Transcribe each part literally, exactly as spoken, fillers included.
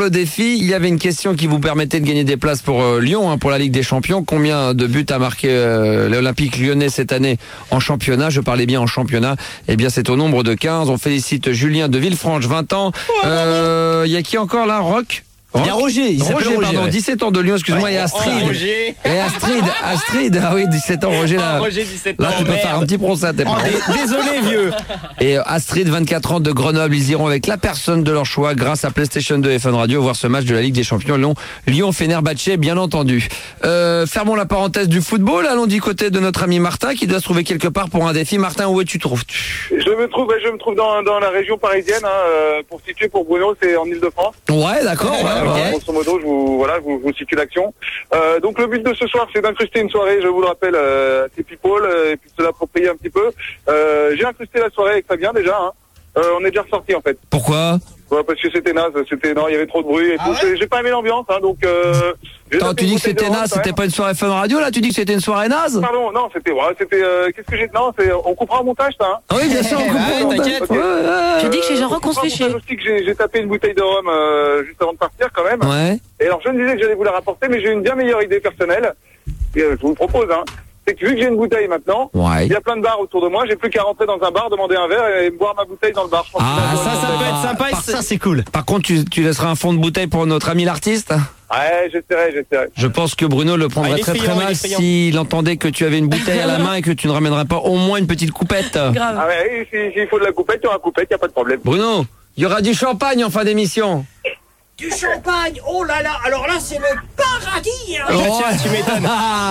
Le défi, il y avait une question qui vous permettait de gagner des places pour euh, Lyon, hein, pour la Ligue des Champions. Combien de buts a marqué euh, l'Olympique lyonnais cette année en championnat? Je parlais bien en championnat. Eh bien, c'est au nombre de quinze. On félicite Julien de Villefranche, vingt ans. Il euh, y a qui encore là? Rock? Il y a Roger, il Roger, Roger, pardon, ouais. dix-sept ans de Lyon, excuse-moi, ouais. et Astrid. Oh, Roger. Et Astrid, Astrid, ah oui, dix-sept ans, Roger, là. Oh, Roger, dix-sept là, ans, tu peux merde. faire un petit procès à tes parents. Oh, désolé, vieux. Et Astrid, vingt-quatre ans de Grenoble, ils iront avec la personne de leur choix grâce à PlayStation deux et Fun Radio voir ce match de la Ligue des Champions Lyon, Lyon-Fenerbahçe, bien entendu. Euh, fermons la parenthèse du football, allons du côté de notre ami Martin qui doit se trouver quelque part pour un défi. Martin, où es-tu trouves Je me trouve, je me trouve dans, dans la région parisienne, hein, pour situer pour Bruno, c'est en Ile-de-France. Ouais, d'accord, ouais, ouais. Okay. Grosso modo, je vous, voilà, je vous, je vous situe l'action. Euh, donc le but de ce soir, c'est d'incruster une soirée, je vous le rappelle, euh, c'est people, euh, et puis de se l'approprier un petit peu. Euh, j'ai incrusté la soirée avec Fabien déjà, hein. Euh, on est déjà ressorti en fait. Pourquoi? Ouais, parce que c'était naze, c'était, non, il y avait trop de bruit et ah tout. Ouais j'ai pas aimé l'ambiance, hein, donc, euh, Attends, tu dis que c'était naze, c'était pas une soirée Fun Radio, là? Tu dis que c'était une soirée naze? Pardon, non, c'était, ouais, c'était, euh, qu'est-ce que j'ai, non, c'est, on coupera au montage, ça, hein. Ah oui, bien sûr, on comprend. Ouais, t'inquiète. Okay. Ouais, ouais, Je dis que chez Jean Roch, on se fait chier. aussi que j'ai, j'ai tapé une bouteille de rhum, euh, juste avant de partir, quand même. ouais. Et alors, je me disais que j'allais vous la rapporter, mais j'ai une bien meilleure idée personnelle. Et, euh, je vous le propose, hein. C'est que vu que j'ai une bouteille maintenant, Ouais. il y a plein de bars autour de moi, j'ai plus qu'à rentrer dans un bar, demander un verre et boire ma bouteille dans le bar. Je pense Ah, que Ça, ça peut être sympa. Par- Ça, c'est cool. Par contre, tu, tu laisseras un fond de bouteille pour notre ami l'artiste? Ouais, j'essaierai, j'essaierai. Je pense que Bruno le prendrait Ah, il est très très friand, il mal est friand. s'il entendait que tu avais une bouteille à la main et que tu ne ramènerais pas au moins une petite coupette. Grave. Ah ouais, s'il si, si faut de la coupette, il y aura coupette, il n'y a pas de problème. Bruno, il y aura du champagne en fin d'émission. Du champagne, oh là là, alors là c'est le paradis hein. Oh, tiens, tu m'étonnes.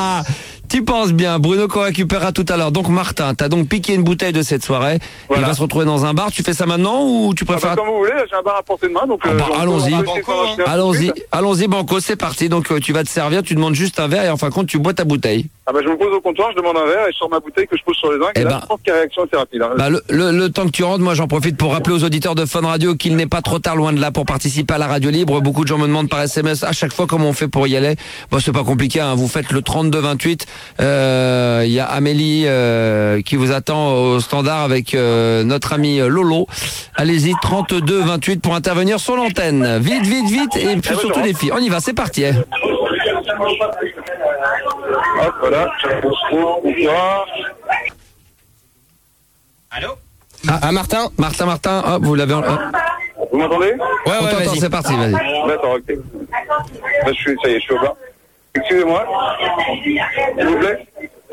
Tu penses bien, Bruno qu'on récupérera tout à l'heure. Donc Martin, t'as donc piqué une bouteille de cette soirée. Voilà. Il va se retrouver dans un bar. Tu fais ça maintenant ou tu Ah préfères... bah, comme vous voulez, là, j'ai un bar à portée de main, donc Ah bah, on peut- allons-y. on peut Banco, essayer de s'en acheter un Allons-y, tout de suite. allons-y Banco, c'est parti. Donc euh, tu vas te servir, tu demandes juste un verre et en fin de compte tu bois ta bouteille. Ah bah je me pose au comptoir, je demande un verre et je sors ma bouteille que je pose sur les zincs. Eh Et là, ben. je pense qu'il y a réaction assez rapide. Hein. Bah, le, le, le temps que tu rentres, moi j'en profite pour rappeler aux auditeurs de Fun Radio qu'il n'est pas trop tard loin de là pour participer à la radio libre. Beaucoup de gens me demandent par S M S à chaque fois comment on fait pour y aller. Bon, c'est pas compliqué, hein. Vous faites le trente-deux vingt-huit. Euh, Il y a Amélie euh, qui vous attend au standard avec euh, notre ami Lolo. Allez-y, trente-deux vingt-huit pour intervenir sur l'antenne. Vite, vite, vite et puis surtout les filles. On y va, c'est parti. Hein. Hop, voilà. On verra. Allô? Ah, ah, Martin? Martin, Martin, hop, vous l'avez... Hop. Vous m'entendez? Ouais, On ouais, t'entend, vas-y. c'est parti, vas-y. D'accord, ok. Là, je suis, ça y est, je suis au bar. Excusez-moi. S'il vous plaît.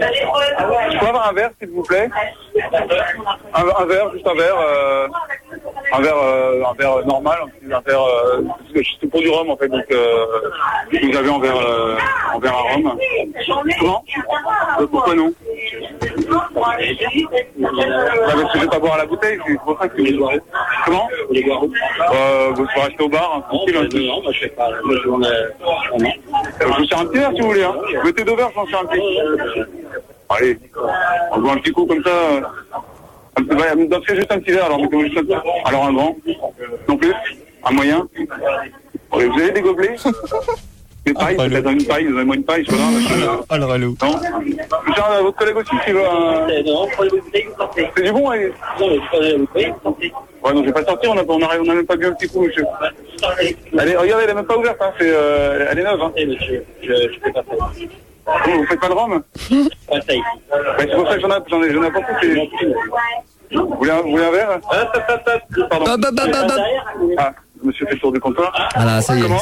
Je peux avoir un verre, s'il vous plaît? un, un verre, juste un verre. Euh, un verre, euh, un verre normal, un verre. Euh, c'est pour du rhum en fait, donc euh, vous avez en verre, euh, en verre à rhum. Comment? euh, Pourquoi non? Bah, parce que je vais pas boire à la bouteille, c'est pour ça que je boire. Comment? Euh, vous pouvez rester au bar, hein, tranquille. Non, non, moi je fais pas. Moi, je, euh, je vous sers un petit verre si vous voulez. Hein. Mettez deux verres, je m'en sers un petit. Allez, on boit un petit coup comme ça. Euh, un petit, ouais, donc c'est juste un petit verre, alors mettez-moi juste un petit. Alors un grand, non plus, un moyen. Vous avez des gobelets? Des pailles, Ah, peut-être une paille, donnez-moi une paille, c'est pas grave. Oh le relou. Non? Je sers à votre collègue aussi qui veut un... Non, prenez vos bouteilles, vous sortez. C'est du bon, allez. Non, mais prenez vos bouteilles, vous sortez. Ouais, non, je vais pas sortir, on a, on a, on a même pas bu un petit coup, monsieur. Allez, regardez, elle est même pas ouverte, hein, c'est, euh, elle est neuve, hein. Eh, monsieur, je, je fais pas ça. Vous, vous faites pas de rhum? Pas ça ici. Bah, c'est pour ça que j'en ai, j'en ai, j'en ai pas beaucoup. Vous voulez un, vous voulez un verre? Hop, hop, hop, hop. Pardon. Hop, hop, hop, hop, hop. Ah, monsieur fait le tour du comptoir. Voilà, ça y est. Comment?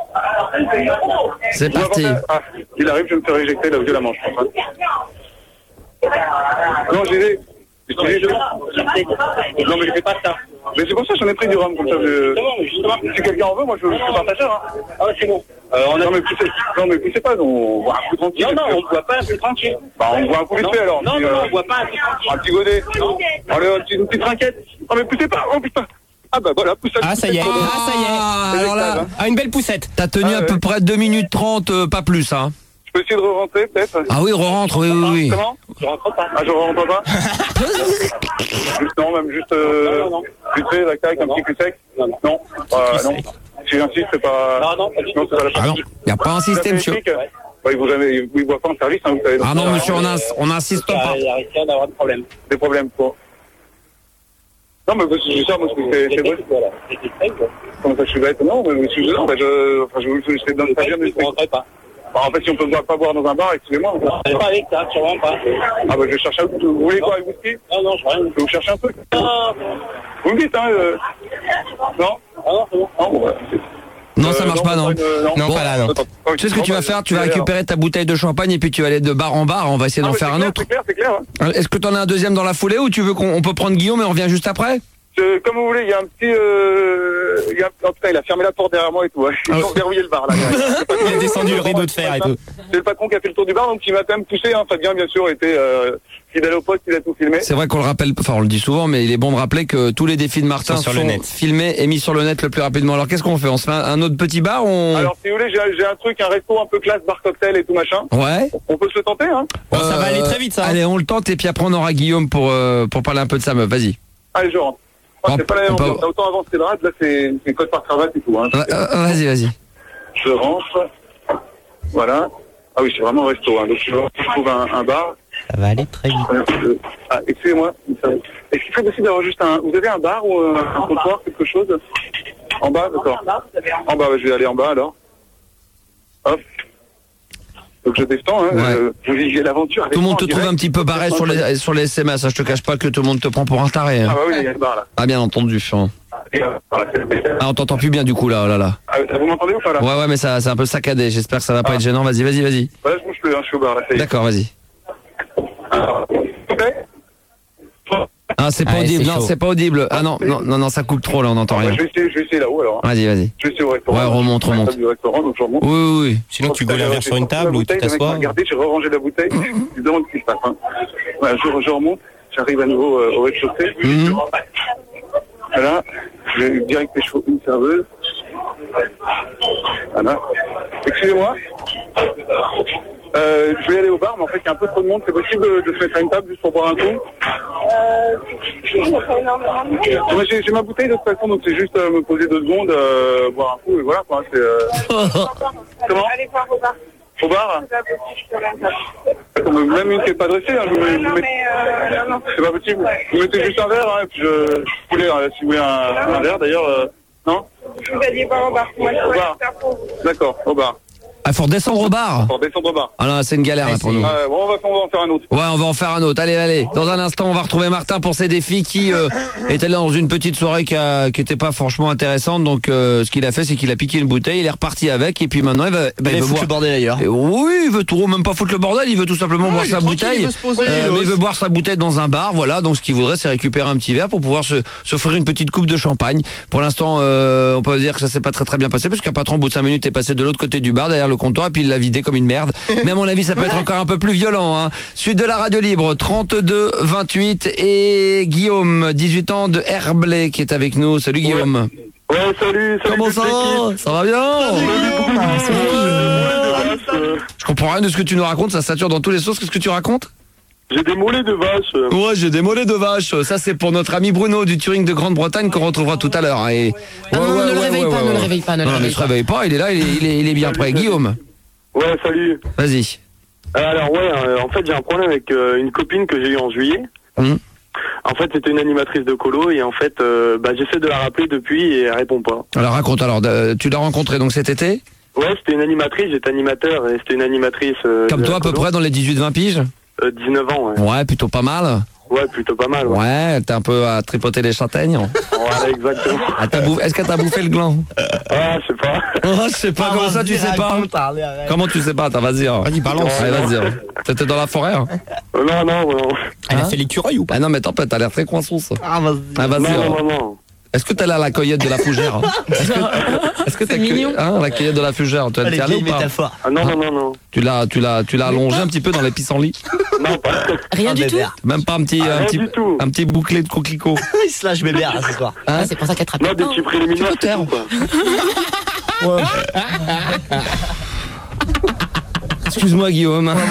C'est Vous parti. m'entendez? Ah, il arrive, je vais me faire éjecter là violemment, je pense. Hein. Non, j'ai des... j'ai des- Non, mais je fais pas ça. Mais c'est pour ça que j'en ai pris du rhum, comme ça. Je... Non, mais justement. Si quelqu'un en veut, moi je, je suis partageur. Hein. Ah, c'est bon. Euh, on a... Non, mais poussez, non, mais poussez pas, on boit un coup tranquille. Non, non, on ne boit pas un peu tranquille. Bah, on boit un coup vite fait alors. Non, Puis, non, euh, on ne boit pas un peu tranquille. Un petit godet. Allez, une petite, une petite trinquette. Oh, mais poussez pas, oh putain. Ah, bah voilà, poussez. Ah, ça y est. Ah, ça y est. Ah, alors là, Ah, une belle poussette. t'as tenu Ah, à ouais. peu près deux minutes trente, euh, pas plus, hein. Je peux essayer de re-rentrer, peut-être? Ah oui, re-rentre, oui, oui, oui. Comment? Je rentre pas. Ah, je rentre pas? Juste, non, même juste, euh, Non, non, non. vite fait, la caille, un petit coup sec? Non, non. Non, euh, non. Si j'insiste, c'est pas... Non, non, pas du Non, tout. c'est pas la Ah non, partie. y a pas un système, monsieur. Ouais, vous avez, vous, ils boivent pas en service, hein, vous savez. donc, Ah non, euh, monsieur, on, ins- on insiste pas. Il y a risque d'avoir des problèmes. Des problèmes, quoi. Non, mais parce que je sais, moi, je c'est c'est bon. Comment ça, je suis bête? Non, mais je suis dedans, bah, je, enfin, je vous je sais donne pas bien, mais je rentrerai pas. Bah, en fait, si on peut pas boire dans un bar, excusez-moi. Je pas avec ça, sûrement pas. Ah, bah, je vais chercher un truc. Vous voulez quoi, avec whisky? Non, non, je rien. Je vais vous chercher un truc. Non, vous me dites, hein, euh... Non? Ah non, c'est bon. Non, bon, ouais. Non, ça marche pas, non. Non, Bon, pas là, non. Attends, Tu sais ce que tu vas faire? Tu vas récupérer ta bouteille de champagne et puis tu vas aller de bar en bar. On va essayer d'en faire un autre. C'est clair, c'est clair. Hein. Est-ce que t'en as un deuxième dans la foulée ou tu veux qu'on on peut prendre Guillaume et on revient juste après? Je, comme vous voulez, il y a un petit... Euh, il y a, oh, putain, il a fermé la porte derrière moi et tout. Hein. Ils ont verrouillé le bar, là. Il a descendu le rideau de fer et tout. C'est le patron qui a fait le tour du bar, donc il m'a quand même poussé. Hein. Fabien, bien sûr, était euh, fidèle au poste, il a tout filmé. C'est vrai qu'on le rappelle, enfin on le dit souvent, mais il est bon de rappeler que tous les défis de Martin Sont sont, sur le net. filmés et mis sur le net le plus rapidement. Alors qu'est-ce qu'on fait? On se fait un, un autre petit bar ou on... Alors, si vous voulez, j'ai j'ai un truc, un resto un peu classe, bar cocktail et tout machin. Ouais. On peut se le tenter, hein. Bon, ça va aller très vite, ça. Allez, on le tente et puis après on aura Guillaume pour, euh, pour parler un peu de sa meuf. Vas-y. Allez, je rentre. Oh, c'est pas la même peut... ambiance. Autant avant c'était drape, là c'est c'est code par cravate et tout. Hein. Ouais, euh, vas-y, vas-y. Je rentre. Voilà. Ah oui, c'est vraiment un resto. Hein. Donc je trouve un, un bar. Ça va aller très vite. Ah, excusez-moi. Est-ce qu'il serait possible d'avoir juste un... Vous avez un bar ou un, un comptoir, quelque chose? En bas, d'accord. En bas, je vais aller en bas alors. Hop. Donc je descends, hein. Ouais. Euh, je vis l'aventure. Tout le monde te trouve un petit peu barré sur les, sur les S M S. Hein. Je te cache pas que tout le monde te prend pour un taré. Hein. Ah bah oui, il y a le bar là. Ah, bien entendu. Hein. Et, euh, voilà, c'est... Ah, on t'entend plus bien du coup là. Oh là, là. Ah, vous m'entendez ou pas là? Ouais, ouais, mais ça, c'est un peu saccadé. J'espère que ça va pas Ah. être gênant. Vas-y, vas-y, vas-y. Voilà, je bouge plus, hein, je suis au bar là. Ça y est. D'accord, vas-y. Ah, ok. Ah, c'est pas Ouais, audible. c'est Non, chaud. c'est pas audible. Ah non, non, non, non, ça coupe trop là. On n'entend Ah, bah, rien. je vais essayer, je vais essayer là-haut alors. Hein. Vas-y, vas-y. Je vais essayer au restaurant. Ouais, remonte, Je suis à la remonte. table du restaurant, donc je remonte. Oui, oui, oui. Sinon, tu gaules un verre sur une table ou tu t'assois. Regardez, j'ai re-rangé la bouteille. Je me demande ce qui se passe. Hein. Voilà, je, je remonte. J'arrive à nouveau euh, au rez-de-chaussée. Mhm. Voilà. J'ai direct les chevaux, une serveuse. Voilà. Excusez-moi. Euh, je vais aller au bar, mais en fait, il y a un peu trop de monde. C'est possible de, de se mettre à une table juste pour boire un coup? Euh, il n'y a pas énormément de monde. Moi, j'ai j'ai ma bouteille de toute façon, donc c'est juste euh, me poser deux secondes, euh, boire un coup, et voilà, quoi. C'est, euh... Comment? Allez voir au bar. Au bar? C'est pas possible, je te laisse. Même une qui n'est pas dressée, hein, je vous mets- Non, vous mettez- mais euh, non, non. c'est pas possible. Vous mettez juste un verre, hein, et puis je, je voulais, euh, si vous voulez un, un verre d'ailleurs, euh, non? Je vous ai dit voir au bar. Moi, je Au pourrais bar. le faire pour vous. D'accord, au bar. Ah, faut redescendre au bar. Pour descendre au bar. Ah non, c'est une galère là, pour nous. Euh, bon, on va, on va en faire un autre. Ouais, on va en faire un autre. Allez, allez. Dans un instant, on va retrouver Martin pour ses défis qui euh, était là dans une petite soirée qui, a, qui était pas franchement intéressante. Donc, euh, ce qu'il a fait, c'est qu'il a piqué une bouteille, il est reparti avec, et puis maintenant, il va, bah, il veut boire. bordel ailleurs. Et oui, il veut tout, même pas foutre le bordel. Il veut tout simplement boire sa bouteille. Euh, mais il veut boire sa bouteille dans un bar. Voilà. Donc, ce qu'il voudrait, c'est récupérer un petit verre pour pouvoir se s'offrir une petite coupe de champagne. Pour l'instant, euh, on peut dire que ça s'est pas très très bien passé parce qu'un patron, au bout de cinq minutes, est passé de l'autre côté du bar, derrière le comptoir, et puis il l'a vidé comme une merde. Mais à mon avis, ça peut être encore un peu plus violent. Hein. Suite de la radio libre, trente-deux vingt-huit, et Guillaume, dix-huit ans, de Herblay, qui est avec nous. Salut Guillaume. Ouais, salut, salut. Comment ça va? Ça va bien? Je comprends rien de ce que tu nous racontes, ça sature dans tous les sens. Qu'est-ce que tu racontes? J'ai des mollets de vache. Ouais, j'ai des mollets de vache. Ça, c'est pour notre ami Bruno du Turing de Grande-Bretagne qu'on retrouvera tout à l'heure. Et... Ah non, ne le réveille pas, ne le réveille pas, ne le Non, mais il réveille se pas. réveille pas, il est là, il est, il est, il est bien Salut, prêt. salut. Guillaume, Ouais, salut. vas-y. Euh, alors ouais, euh, en fait j'ai un problème avec euh, une copine que j'ai eue en juillet. Hum. En fait c'était une animatrice de colo et en fait euh, bah, j'essaie de la rappeler depuis et elle répond pas. Alors raconte, alors, de- tu l'as rencontré donc cet été? Ouais, c'était une animatrice, j'étais animateur et c'était une animatrice... Euh, Comme de toi la à peu colo. près dans les dix-huit vingt piges? Euh, dix-neuf ans, ouais. Ouais, plutôt pas mal. Ouais, plutôt pas mal, ouais. Ouais, t'es un peu à tripoter les châtaignes. Voilà, exactement. Ah, t'as bouff- Est-ce que t'as bouffé le gland? Ah, je sais pas. Oh, je sais pas, comment ça tu sais pas? Comment tu sais pas? T'as, vas-y. hein. Vas-y, balance. Allez, vas-y. hein. T'étais dans la forêt? hein. Euh, non, non, non. Elle Hein a fait l'écureuil ou pas? Ah non, mais attends, t'as l'air très coinçon, ça. Ah, vas-y. Ah, vas-y. Non, hein. non, non, non. Est-ce que t'es allé à la cueillette de la fougère? hein Est-ce que, est-ce que t'as mignon. cueilli- hein, la cueillette de la fougère? Tu as allé ou pas? Ah non, non, non, non. Tu l'as, tu l'as, tu l'as allongé un petit peu dans les pissenlits? Non, pas. Rien du tout. Même pas un petit, Ah, un rien petit, du tout. un petit bouclé de coquelicot? Il se lâche bébé là ce soir. Hein? Ah, c'est pour ça qu'elle te Non, rappelle des pas. petits préliminaires. Tu peux taire. c'est tout, quoi. Excuse-moi, Guillaume. hein.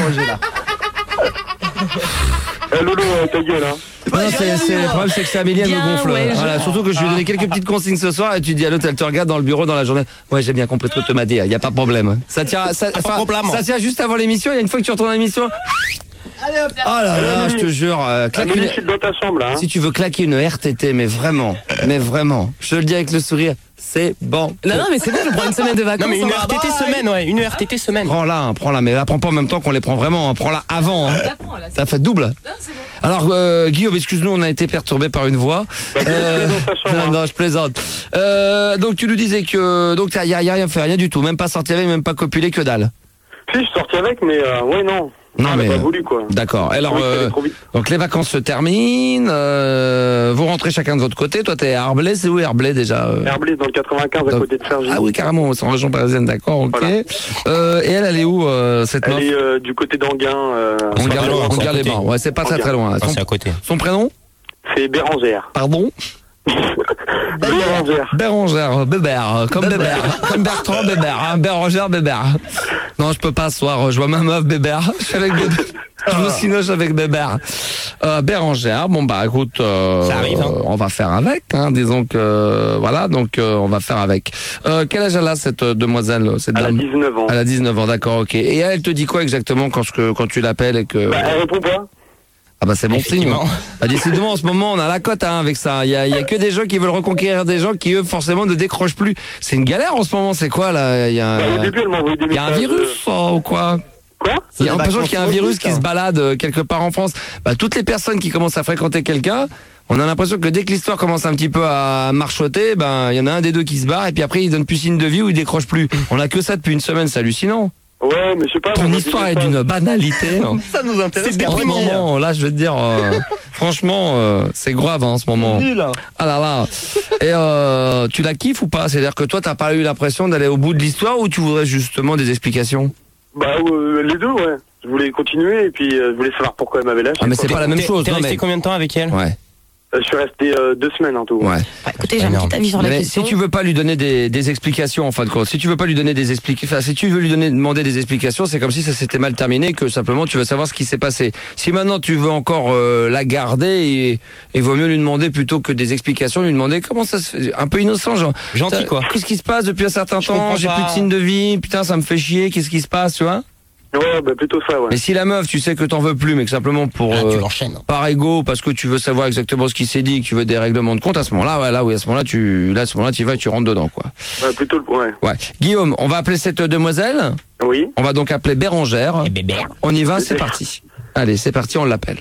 Eh, Lolo, euh, ta gueule, hein. Non, c'est, c'est, le problème, c'est que c'est Amélie, elle me Bien, gonfle. ouais, je- Voilà, surtout que je lui ai donné quelques petites consignes ce soir et tu dis à l'autre, elle te regarde dans le bureau dans la journée. Ouais, j'ai bien compris ce que tu m'as dit, il y a pas de problème. Ça tient, ça, enfin, problème. ça tient juste avant l'émission, il y a une fois que tu retournes à l'émission. Ah là là, je te jure, euh, claque Amélie, une... je suis dans ta chambre, là. Hein. si tu veux claquer une R T T, mais vraiment, mais vraiment, je te le dis avec le sourire, c'est bon. Non, non, mais c'est bon, je prends une semaine de vacances. Non, mais une hein. R T T semaine, ouais, une R T T semaine. Prends-la, hein, prends-la, mais la prends pas en même temps qu'on les prend vraiment, hein, prends-la avant. Hein. Ça fait double. Alors, euh, Guillaume, excuse-nous, on a été perturbé par une voix. Euh, non, non, je plaisante. Euh, donc, tu nous disais que, donc, il y a, y a rien fait, rien du tout, même pas sorti avec, même pas copulé, que dalle. Si, je suis sorti avec, mais euh, ouais, non. Non, Elle a mais pas voulu, quoi. d'accord. Alors, Oui, ça euh, allait trop vite. donc les vacances se terminent. Euh, vous rentrez chacun de votre côté. Toi, t'es à Herblay. C'est où Herblay déjà euh Herblay, dans le quatre-vingt-quinze, à donc- côté de Cergy. Ah oui, carrément. C'est en région parisienne, d'accord. Ok. Voilà. Euh, et elle, elle est où euh, cette Elle meuf est euh, du côté d'Anguin. Euh, On c'est garde, pas loin, on c'est à garde les côté. bains. Ouais, c'est pas très Anguin. très loin. Enfin, Son, c'est à côté. son prénom c'est Bérangère. Pardon Bérangère. Bérangère, Bébert, comme Bébert, comme Bertrand Bébert, hein, Bérangère Bébert. Non, je peux pas ce soir, je vois ma meuf Bébert, je suis avec Bébert. Je me sinoche avec Bébert. Euh, Bérangère, bon bah écoute, euh, Ça arrive, hein. on va faire avec, hein, disons que euh, voilà, donc euh, on va faire avec. Euh, quel âge elle a cette euh, demoiselle, cette Elle a dame dix-neuf ans. Elle a dix-neuf ans, d'accord, ok. Et elle te dit quoi exactement quand, je- quand tu l'appelles et que... Bah, elle répond pas. Ah bah c'est bon signe. Effectivement. Bah, décidément en ce moment on a la cote hein, avec ça. Il y a, il y a que des gens qui veulent reconquérir des gens qui eux forcément ne décrochent plus. C'est une galère en ce moment. C'est quoi là Il y a, Bah, au début, elle m'a envoyé des il y a un messages. virus oh, ou quoi Quoi Il y a des l'impression qu'il y a un vacances virus aussi, qui ça. se balade euh, quelque part en France. Bah, toutes les personnes qui commencent à fréquenter quelqu'un, on a l'impression que dès que l'histoire commence un petit peu à marchoter, ben il y en a un des deux qui se barre et puis après il donne plus signe de vie ou il décroche plus. On a que ça depuis une semaine, c'est hallucinant. Ouais, mais je sais pas. Ton elle m'a histoire dit est ça. d'une banalité. Ça nous intéresse. En ce moment, là, je veux te dire, euh, franchement, euh, c'est grave hein, en ce moment. Nul. Ah là là. Et euh, tu la kiffes ou pas? C'est-à-dire que toi, t'as pas eu l'impression d'aller au bout de l'histoire ou tu voudrais justement des explications? Bah, euh, les deux, ouais. Je voulais continuer et puis euh, je voulais savoir pourquoi elle m'avait lâché. Ah mais c'est quoi. pas la même T'es- chose. T'es Non, resté mais... combien de temps avec elle? Ouais. Euh, Je suis resté euh, deux semaines en tout. Ouais. Bah, écoutez, j'ai un Énorme. petit avis sur la Mais question. si tu veux pas lui donner des, des explications en fin de compte, si tu veux pas lui donner des explications, enfin, si tu veux lui donner demander des explications, c'est comme si ça s'était mal terminé, que simplement tu veux savoir ce qui s'est passé. Si maintenant tu veux encore euh, la garder, et il vaut mieux lui demander plutôt que des explications, lui demander comment ça se fait, un peu innocent, genre. Gentil, T'as- quoi. Qu'est-ce qui se passe depuis un certain Je temps? comprends J'ai pas. plus de signe de vie, putain ça me fait chier, qu'est-ce qui se passe, tu vois? Ouais, bah plutôt ça, ouais. Mais si la meuf, tu sais que t'en veux plus, mais que simplement pour Ah, euh, tu l'enchaînes. par ego, parce que tu veux savoir exactement ce qui s'est dit, que tu veux des règlements de compte, à ce moment-là, ouais, là, oui, à ce moment-là, tu, là, à ce moment-là, tu y vas et tu rentres dedans, quoi. Ouais, plutôt le. Ouais. Ouais. Guillaume, on va appeler cette demoiselle. Oui. On va donc appeler Bérangère. Et bébé. On y va, c'est parti. Allez, c'est parti, on l'appelle.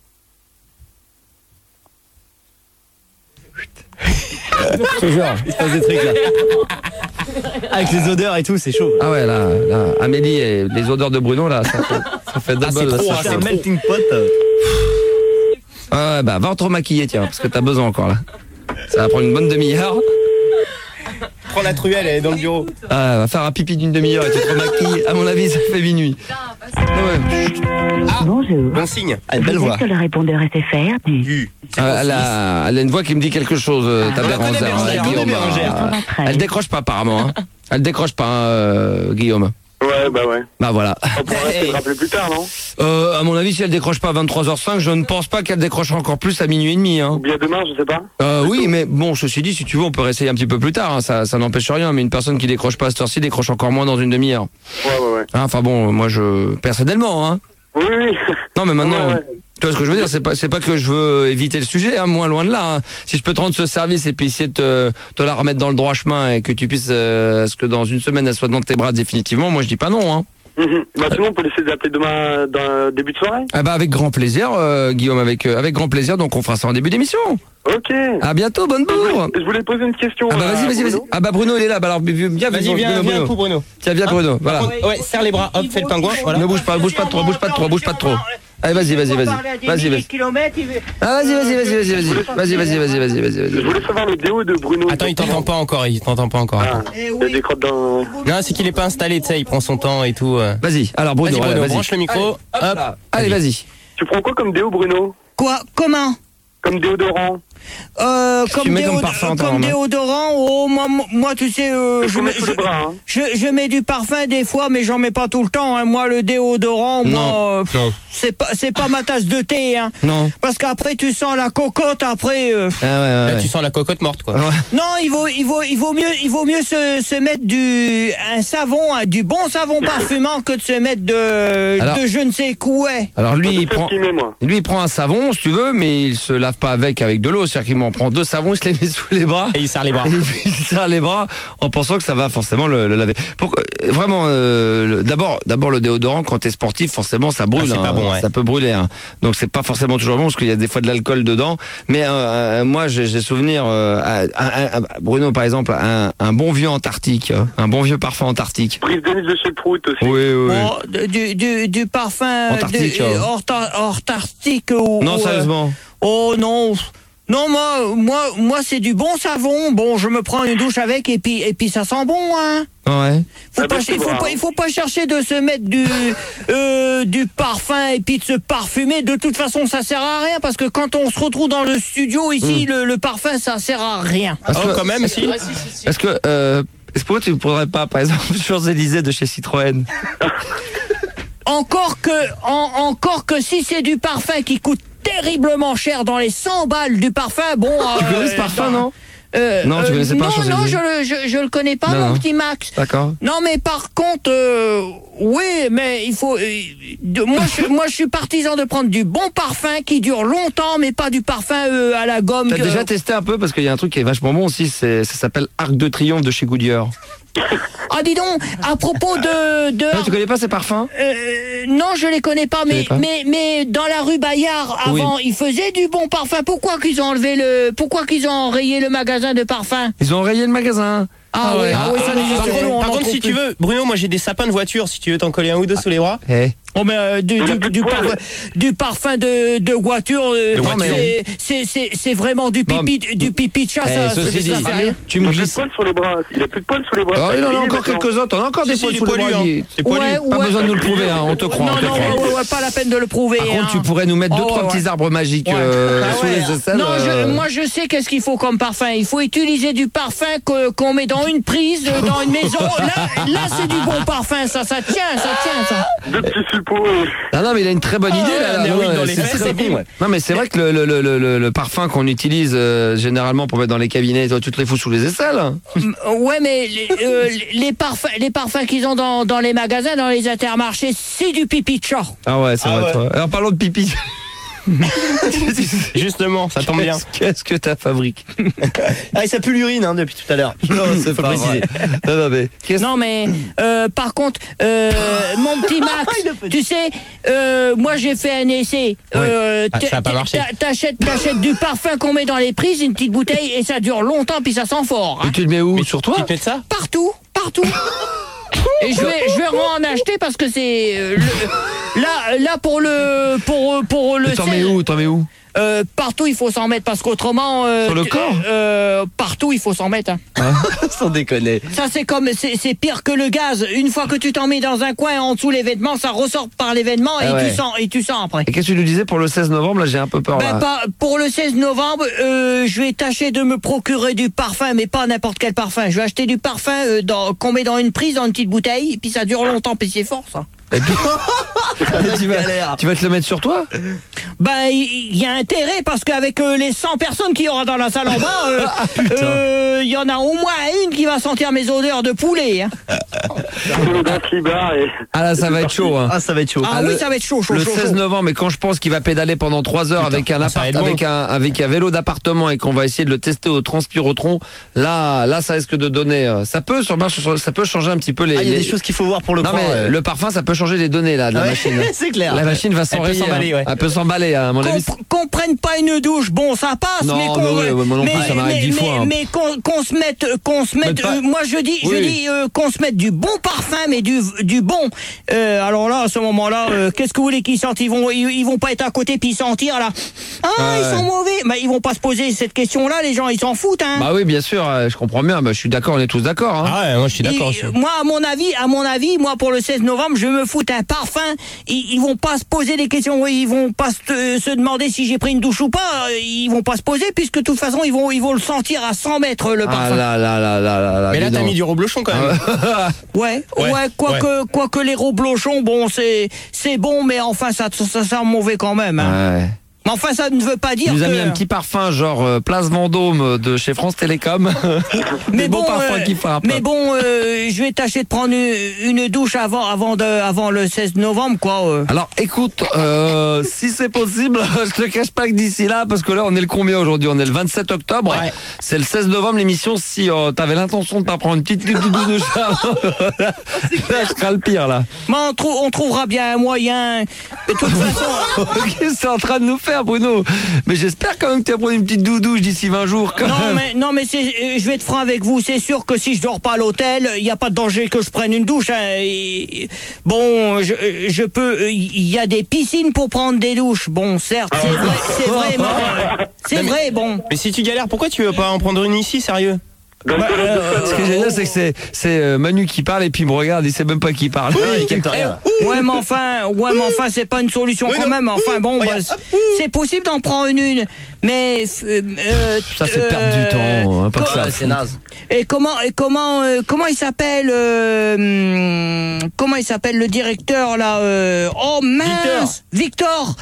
Je te jure. Il se passe des trucs là. Avec les odeurs et tout, c'est chaud. Ah ouais, là, là, Amélie et les odeurs de Bruno, là, ça fait, ça fait double. Ah, c'est là, trop, ça hein, fait- C'est un melting pot. euh. Ouais, bah, va en te remaquiller, tiens, parce que t'as besoin encore, là. Ça va prendre une bonne demi-heure. Prends la truelle, elle est dans le bureau. Ah, va faire un pipi d'une demi-heure et tu te remaquilles. À mon avis, ça fait minuit. Ah ouais. Bonjour. Bon signe. Ah, une belle Vous voix. êtes sur le répondeur S F R du Du. Ah, elle, a, elle a une voix qui me dit quelque chose, euh, ta On la connaît, Bérangère. Bérangère, hein, on connaît Guillaume. Bérangère. euh, Elle décroche pas apparemment. Hein. Elle décroche pas, hein, euh, Guillaume. Ouais, bah ouais. Bah voilà. On pourrait essayer de rappeler plus tard, non? Euh, à mon avis, si elle décroche pas à vingt-trois heures cinq, je ne pense pas qu'elle décrochera encore plus à minuit et demi. Hein. Ou bien demain, je sais pas. Euh, oui, mais bon, ceci dit, si tu veux, on peut réessayer un petit peu plus tard. Hein, ça, ça n'empêche rien. Mais une personne qui décroche pas à cette heure-ci décroche encore moins dans une demi-heure. Ouais, ouais, ouais. Hein, Enfin bon, moi, je personnellement. Hein. Oui, oui. Non, mais maintenant. Ouais, ouais. Tu vois ce que je veux dire, c'est pas c'est pas que je veux éviter le sujet, hein, moins loin de là. Hein. Si je peux te rendre ce service et puis essayer de te, te la remettre dans le droit chemin et que tu puisses, euh, ce que dans une semaine elle soit dans tes bras définitivement, moi je dis pas non. Hein. Mhm. Bah sinon, on peut laisser d'appeler demain dans début de soirée. Ah bah avec grand plaisir, euh, Guillaume, avec euh, avec grand plaisir. Donc on fera ça en début d'émission. Ok. À bientôt, bonne bourre. Je voulais poser une question. Ah bah à vas-y, vas-y, vas-y. Bruno. Ah bah Bruno il est là. Bah alors viens, viens, Vas-y, Bruno, viens, viens, Bruno. coup, Bruno. Tiens, viens Bruno. Voilà. Ouais, serre les bras, hop, fais le pingouin, voilà. Ne bouge pas, bouge pas de trop, bouge pas de trop, bouge pas de trop. Allez, vas-y, vas-y, vas-y, vas-y, vas-y. Ah vas-y, vas-y, vas-y, vas-y, vas-y, vas-y, vas-y, vas-y, vas-y, vas-y, Je vas-y. voulais savoir le déo de Bruno. Attends, il t'entend pas encore, il t'entend pas encore. Ah, attends. il y a des crottes dans. Non, c'est qu'il est pas installé, tu sais, il prend son temps et tout. euh. Vas-y. Alors Bruno, Vas-y, Bruno, allez, branche le micro, hop. Allez, vas-y. Tu prends quoi comme déo, Bruno? Quoi? Comment? Comme déodorant? Euh, Tu comme mets comme déod- parfum, toi, comme maman. déodorant, oh, moi, moi, tu sais, euh, je, Faut mets, mettre sous les bras, hein. je, je mets du parfum des fois, mais j'en mets pas tout le temps. Hein. Moi, le déodorant, Non, moi, euh, non. c'est pas, c'est pas ma tasse de thé. Hein. Non. Parce qu'après, tu sens la cocotte. Après, euh, Ah ouais, ouais, Là, ouais. tu sens la cocotte morte, quoi. Ouais. non, il vaut, il vaut, il vaut mieux, il vaut mieux se, se mettre du, un savon, hein, du bon savon parfumant que de se mettre de, Alors- de je ne sais quoi. Alors lui, il C'est prend, ce qu'il met, moi. lui, il prend un savon, si tu veux, mais il se lave pas avec avec de l'eau. C'est-à-dire qu'il m'en prend deux savons, il se les met sous les bras. Et il serre les bras. Et puis il serre les bras en pensant que ça va forcément le, le laver. Pourquoi, vraiment, euh, le- d'abord, d'abord le déodorant quand t'es sportif, forcément ça brûle. Ah, c'est pas bon, ouais. Ça peut brûler. Hein. Donc c'est pas forcément toujours bon parce qu'il y a des fois de l'alcool dedans. Mais euh, euh, moi, j'ai j'ai souvenir, euh, à- à- à- Bruno par exemple, un, un bon vieux Antarctique, euh, un bon vieux parfum Antarctique. Prise Denise de chez Prout aussi. Oui, oui. oui. Bon, de- du, du, du parfum Antarctique, de, hein. Horta- Antarctique ou Non, ou, euh, sérieusement. oh non. Non, moi, moi, moi, c'est du bon savon. Bon, je me prends une douche avec et puis, et puis ça sent bon, hein. Ouais. Faut Ah pas, bah, c'est il faut bon, pas, hein. il faut pas chercher de se mettre du, euh, du parfum et puis de se parfumer. De toute façon, ça sert à rien parce que quand on se retrouve dans le studio ici, le, le parfum, ça sert à rien. Parce Oh, que- quand même, si. Est-ce que, euh, est-ce que pourquoi tu ne prendrais pas, par exemple, Champs-Élysées de chez Citroën? Encore que, en- encore que si c'est du parfum qui coûte terriblement cher dans les cent balles du parfum, bon. Tu euh, connais ce parfum, dans- non? Euh, Non, tu euh, connaissais pas Non, Champs-Élysées non, je le, je, je le connais pas, Non, mon non. petit Max. D'accord. Non, mais par contre, euh, oui, mais il faut. euh, de- moi, je, moi, je suis partisan de prendre du bon parfum qui dure longtemps, mais pas du parfum euh, à la gomme. T'as que- déjà testé un peu parce qu'il y a un truc qui est vachement bon aussi, c'est, ça s'appelle Arc de Triomphe de chez Goodyear. Ah, dis donc, à propos de. de Non, tu connais pas ces parfums? euh, non, je les connais pas, mais, connais pas mais, mais dans la rue Bayard, avant, ils faisaient du bon parfum. Pourquoi qu'ils ont enlevé le. Pourquoi qu'ils ont enrayé le magasin de parfum? Ils ont rayé le magasin. Ah, ouais, ah, ouais, ça n'existe Par pas, contre, nous, on par en contre, trouve si tu plus. veux, Bruno, moi j'ai des sapins de voiture, si tu veux t'en coller un ou deux sous les bras. Eh. Oh, mais euh, du, Il y a du, plus de du, poils. parfum, du parfum de, de voiture, euh, De voiture. c'est- c'est- c'est c'est vraiment du Bon. pipi, du pipi de chat. Eh, ça, ceci ça, dit, ça fait rien. tu Il me a plus de glisses. poils sur les bras. Il a plus de poils sur les bras. Oh, il en a est encore maintenant. quelques-uns, t'en as encore des Si, poils si, sous il est les bras. poilu, Guy. hein. C'est poilu. Ouais, Pas ouais. besoin de nous le prouver, hein, on te croit. Non, on te non, croit. ouais, ouais, ouais, pas la peine de le prouver. Par hein. contre, tu pourrais nous mettre deux, Oh, trois ouais. petits arbres magiques Ouais. euh, Ah sous ouais. les aisselles. Non, je- euh, moi je sais qu'est-ce qu'il faut comme parfum. Il faut utiliser du parfum que- qu'on met dans une prise, euh, dans une maison. Là, là c'est du bon parfum, ça, ça tient, ça tient, ça. Deux petits suppos. et- Non, non, mais il a une très bonne idée ouais, là. un là, héroïne ouais, dans les c'est fesses, très et bon, bim. ouais. Non, mais c'est vrai que le, le, le, le, le parfum qu'on utilise euh, généralement pour mettre dans les cabinets, toi, tu te les fous sous les aisselles. Mm, Ouais, mais les, euh, les parfums, les parfums qu'ils ont dans, dans les magasins, dans les intermarchés, c'est du pipi de chat. Ah ouais, c'est Ah vrai. ouais. toi. Alors parlons de pipi. Justement, ça tombe bien. Qu'est-ce- Qu'est-ce que t'as fabriqué? Ah, ça pue l'urine hein, depuis tout à l'heure. Non, c'est Faut pas préciser. vrai. Non, non, mais qu'est-ce- Non, mais euh, par contre, euh, mon petit Max, tu sais, euh, moi j'ai fait un essai. Euh, Ah, t- ça a pas t- marché. t'a- T'achètes, t'achètes du parfum qu'on met dans les prises, une petite bouteille, et ça dure longtemps, puis ça sent fort. hein. Et tu le mets où? Sur toi? Tu te mets de ça? Partout, partout. Et je vais, je vais en acheter parce que c'est euh, le- là, là pour le, pour, pour le. T'en mets sel, où? T'en mets où? euh, partout il faut s'en mettre parce qu'autrement. euh, Sur le tu- corps euh, Partout il faut s'en mettre. hein. Sans déconner. Ça c'est comme c'est c'est pire que le gaz. Une fois que tu t'en mets dans un coin en dessous les vêtements, ça ressort par les vêtements et Ah ouais. tu sens et tu sens après. Et qu'est-ce que tu nous disais pour le seize novembre? Là, j'ai un peu peur. Ben, là. pas, pour le seize novembre, euh, je vais tâcher de me procurer du parfum, mais pas n'importe quel parfum. Je vais acheter du parfum euh, dans- qu'on met dans une prise, dans une petite bouteille, et puis ça dure longtemps, puis c'est fort ça. Et puis- tu, vas, galère. tu vas te le mettre sur toi? Ben, il y, y a intérêt parce qu'avec euh, les cent personnes qu'il y aura dans la salle en bas, euh, euh, il y en a au moins une qui va sentir mes odeurs de poulet. Hein. Sur le dent qui bat et. Ah là, ça va être chaud. Hein. Ah, ça va être chaud. Ah, Ah, oui, le- ça va être chaud, chaud, Le chaud. seize chaud. novembre, mais quand je pense qu'il va pédaler pendant trois heures avec un, ça appart, va être bon. avec, un, avec un vélo d'appartement et qu'on va essayer de le tester au transpirotron, là, là, ça risque de donner. euh, Ça peut, sur- ça peut changer un petit peu les. Ah, il y a les- des choses qu'il faut voir pour le Non, croire. mais euh. le parfum, ça peut changer les données là de la Ouais, machine. c'est clair. La machine va s'enrayer. peut s'emballer, hein. ouais. Elle peut s'emballer, hein, à mon avis. Qu'on qu'on prenne pas une douche, bon ça passe, Non, mais qu'on mais oui, moi non plus, mais- ça m'arrive mais- dix fois, mais- hein. mais qu'on qu'on se mette qu'on se mette Mais pas- euh, moi je dis je Oui. dis euh, qu'on se mette du du bon parfum, mais du, du bon. Euh, alors là, à ce moment-là, euh, qu'est-ce que vous voulez qu'ils sentent? Ils vont, ils, ils vont pas être à côté puis sentir là. Ah, Ouais. ils sont mauvais. Bah, ils vont pas se poser cette question-là. Les gens, ils s'en foutent, hein. Bah oui, bien sûr, euh, je comprends bien. Bah, je suis d'accord, on est tous d'accord. Hein. Ah ouais, moi je suis d'accord. Et, euh, moi, à mon avis, à mon avis, moi pour le seize novembre, je me fous un parfum. Ils, ils vont pas se poser des questions. Ils vont pas se, se demander si j'ai pris une douche ou pas. Ils vont pas se poser puisque de toute façon, ils vont, ils vont le sentir à cent mètres le Ah parfum. là là là là là là. Mais là dis t'as donc. mis du reblochon quand même. Ouais, ouais, Ouais, quoique, quoique les reblochons, bon, c'est, c'est bon, mais enfin, ça, ça, ça sent mauvais quand même. Hein. Ouais. Mais enfin, ça ne veut pas dire Il nous a que. mis un petit parfum genre euh, Place Vendôme de chez France Télécom. Mais Des bon, beaux parfums euh, qui frappent. mais bon, euh, je vais tâcher de prendre une, une douche avant, avant de, avant le seize novembre, quoi. euh. Alors écoute, euh, si c'est possible, je te cache pas que d'ici là, parce que là on est le combien aujourd'hui? On est le vingt-sept octobre. Ouais. C'est le seize novembre l'émission. Si euh, t'avais l'intention de pas prendre une petite douche avant, là je serai le pire là. Mais on, trou- on trouvera bien un moyen. De toute façon. Qu'est-ce que c'est en train de nous faire, Bruno? Mais j'espère quand même que tu vas prendre une petite douche d'ici vingt jours. Quand Non même. mais non mais c'est, euh, je vais être franc avec vous, c'est sûr que si je dors pas à l'hôtel, il n'y a pas de danger que je prenne une douche. Hein. Et- bon, je, je peux, il y a des piscines pour prendre des douches. Bon, certes, c'est vrai, c'est vraiment, c'est Non, mais- vrai, bon. Mais si tu galères, pourquoi tu veux pas en prendre une ici, sérieux? Dans le collège de Ce que j'aime bien, c'est que c'est, c'est euh, Manu qui parle et puis il me regarde, il sait même pas qui parle. il capte rien. Ouais, mais enfin, ouais, mais enfin, c'est pas une solution Oui, quand non. même. Enfin, bon, bah, Regarde. c'est- c'est possible d'en prendre une, une, mais euh, euh, Ça, c'est perdre du euh, temps, hein, pas que co- ça. C'est naze. Et comment, et comment, euh, comment il s'appelle, euh, hum, comment il s'appelle le directeur là euh, Oh mince, Victor.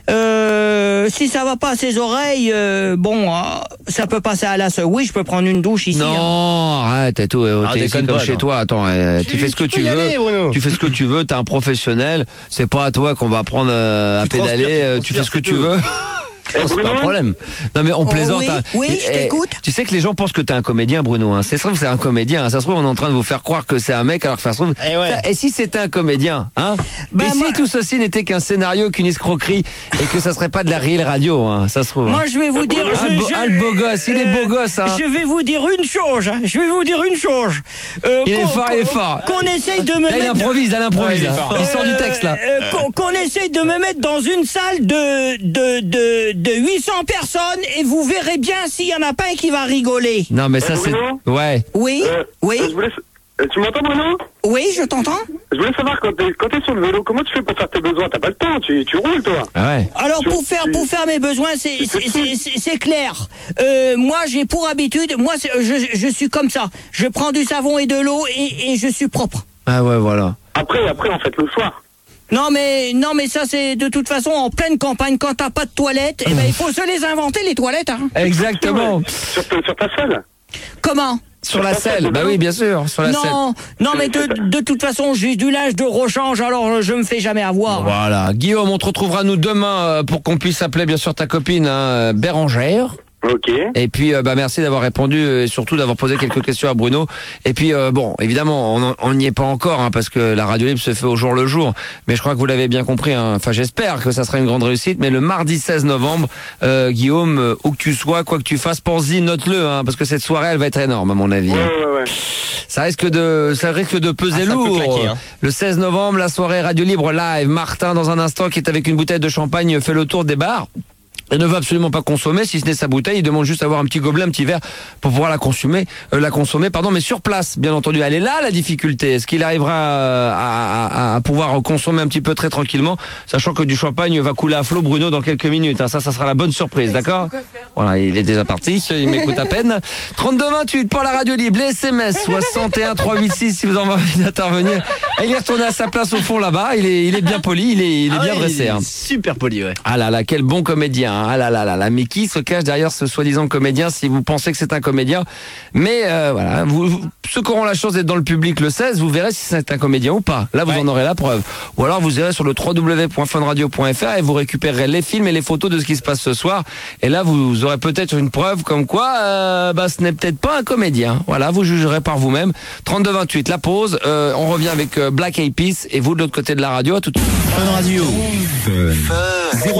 Euh, si ça va pas à ses oreilles, euh, bon, euh, ça peut passer à la seule. Oui, je peux prendre une douche ici. hein. Non, arrête, et tout, euh, Ah, t'es ici déconne comme pas, chez non. toi. Attends, euh, tu, Tu- fais ce que tu tu peux y veux. aller, Bruno. Tu fais ce que tu veux. T'es un professionnel. C'est pas à toi qu'on va prendre euh, à Tu pédaler. transpires, tu euh, tu fais ce que tu transpires, veux. Eh, Oh, c'est pas un Bruno problème. Non mais on Oh, plaisante. oui, hein. oui, Et- je t'écoute. Tu sais que les gens pensent que t'es un comédien, Bruno. Hein. Ça se trouve c'est un comédien. Hein. Ça se trouve on est en train de vous faire croire que c'est un mec alors que ça se trouve. Eh ouais. Et si c'était un comédien, hein Ben, Et si moi- tout ceci n'était qu'un scénario, qu'une escroquerie et que ça serait pas de la réelle radio, hein, ça se trouve. Moi, je vais vous dire, Ah, je, le beau, je- ah, le beau gosse, il est beau gosse. Hein. je vais vous dire une chose. hein. Je vais vous dire une chose. Euh, Il est qu'on- fort, il est fort. Qu'on essaye de me Là, il mettre. improvise, là, il improvise. Ouais, il est là. fort. Il sort du texte là. Euh, qu'on, qu'on essaye de me mettre dans une salle de, de, de, de huit cents personnes et vous verrez bien s'il y en a pas un qui va rigoler. Non mais ça Eh, c'est. Bruno Ouais. Oui, Euh, oui, euh, je voulais... euh, Tu m'entends, Bruno? oui, je t'entends. Je voulais savoir, quand t'es, quand t'es sur le vélo, comment tu fais pour faire tes besoins? T'as pas le temps, tu, tu roules, toi. Ah ouais. Alors pour Je- faire je- pour faire mes besoins, c'est c'est- c'est- c'est- c'est clair. Euh, moi j'ai pour habitude, moi c'est- je, je suis comme ça. Je prends du savon et de l'eau et, et je suis propre. Ah ouais voilà. Après, après, en fait, le soir. Non mais non mais ça c'est de toute façon en pleine campagne quand t'as pas de toilettes, eh ben il faut se les inventer les toilettes. Hein. Exactement. Ouais. Sur, ta- sur ta selle. Comment? Sur la selle. Bah oui bien sûr. Sur la selle. Non, non mais de, de toute façon j'ai du linge de rechange alors je me fais jamais avoir. Voilà. Guillaume, on te retrouvera nous demain euh, pour qu'on puisse appeler bien sûr ta copine hein, Bérangère. Ok. Et puis euh, bah merci d'avoir répondu euh, et surtout d'avoir posé quelques questions à Bruno. Et puis euh, bon, évidemment, on on n'y est pas encore hein, parce que la radio libre se fait au jour le jour. Mais je crois que vous l'avez bien compris. Hein. Enfin, j'espère que ça sera une grande réussite. Mais le mardi seize novembre, euh, Guillaume, euh, où que tu sois, quoi que tu fasses, pense-y, note-le, hein, parce que cette soirée, elle va être énorme à mon avis. Ouais, hein. ouais, ouais. Ça risque de, ça risque de peser Ah, ça peut lourd. claquer, hein. Le seize novembre, la soirée radio libre live. Martin, dans un instant, qui est avec une bouteille de champagne, fait le tour des bars. Et ne veut absolument pas consommer, si ce n'est sa bouteille. Il demande juste d'avoir un petit gobelet, un petit verre pour pouvoir la consommer, euh, la consommer, pardon, mais sur place, bien entendu. Elle est là la difficulté. Est-ce qu'il arrivera euh, à, à, à pouvoir consommer un petit peu très tranquillement, sachant que du champagne va couler à flot, Bruno, dans quelques minutes. Hein. Ça, ça sera la bonne surprise, d'accord? Voilà, il est déjà parti. Il m'écoute à peine. trente-deux vingt-huit pour la radio libre. Les S M S soixante et un trois cent quatre-vingt-seize si vous en avez envie d'intervenir. Et il est retourné à sa place au fond là-bas. Il est, il est bien poli, il est, il est Ah bien ouais, dressé. il est Hein. Super poli, ouais. Ah là là, quel bon comédien. Hein. Ah là là là là. Mais qui se cache derrière ce soi-disant comédien si vous pensez que c'est un comédien? Mais euh, voilà, vous, vous- ceux qui auront la chance d'être dans le public le seize, vous verrez si c'est un comédien ou pas. Là, vous Ouais. en aurez la preuve. Ou alors vous irez sur le w w w point fun radio point f r et vous récupérerez les films et les photos de ce qui se passe ce soir. Et là, vous aurez peut-être une preuve comme quoi euh, bah, ce n'est peut-être pas un comédien. Voilà, vous jugerez par vous-même. trente-deux vingt-huit, la pause. Euh, on revient avec euh, Black Eyed Peas et vous de l'autre côté de la radio. À tout de suite. Fun Radio.